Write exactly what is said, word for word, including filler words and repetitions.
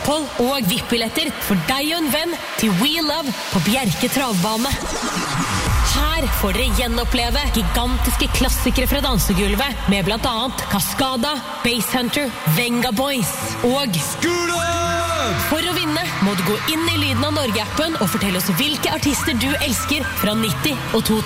opphold og V I P-billetter for deg og en venn til We Love på Bjerke travbane. Her får dere gjenoppleve gigantiske klassikere fra dansegulvet med blant annet Cascada, Basshunter, Venga Boys og Skule! For å vinne må du gå inn i Lyden av Norge-appen og fortelle oss hvilke artister du elsker fra nitti og to